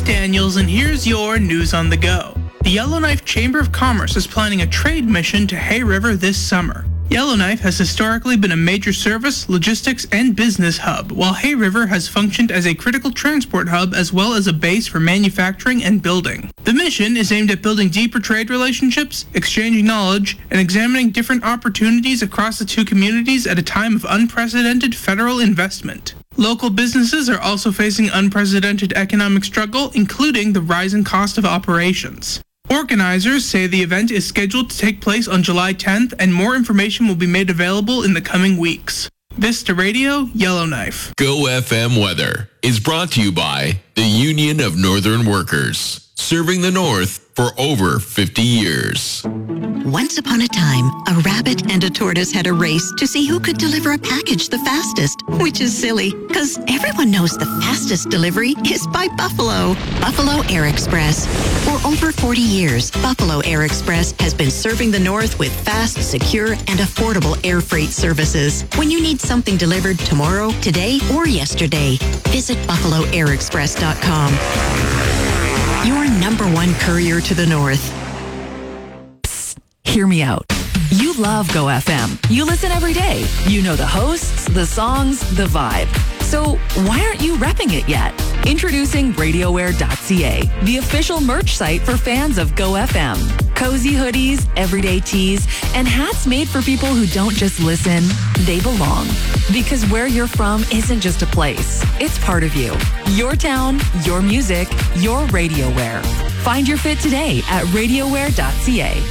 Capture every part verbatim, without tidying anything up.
Daniels, and here's your news on the go. The Yellowknife Chamber of Commerce is planning a trade mission to Hay River this summer. Yellowknife has historically been a major service, logistics, and business hub, while Hay River has functioned as a critical transport hub as well as a base for manufacturing and building. The mission is aimed at building deeper trade relationships, exchanging knowledge, and examining different opportunities across the two communities at a time of unprecedented federal investment. Local businesses are also facing unprecedented economic struggle, including the rising cost of operations. Organizers say the event is scheduled to take place on July tenth, and more information will be made available in the coming weeks. Vista Radio, Yellowknife. Go F M Weather is brought to you by the Union of Northern Workers, serving the North for over fifty years. Once upon a time, a rabbit and a tortoise had a race to see who could deliver a package the fastest, which is silly, because everyone knows the fastest delivery is by Buffalo. Buffalo Air Express. For over forty years, Buffalo Air Express has been serving the North with fast, secure, and affordable air freight services. When you need something delivered tomorrow, today, or yesterday, visit buffalo air express dot com. Your number one courier to the North. Hear me out. You love Go F M. You listen every day. You know the hosts, the songs, the vibe. So why aren't you repping it yet? Introducing radioware dot c a, the official merch site for fans of Go F M. Cozy hoodies, everyday tees, and hats made for people who don't just listen, they belong. Because where you're from isn't just a place, it's part of you. Your town, your music, your radioware. Find your fit today at radioware dot c a.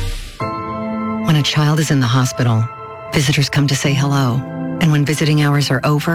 When a child is in the hospital, visitors come to say hello. And when visiting hours are over,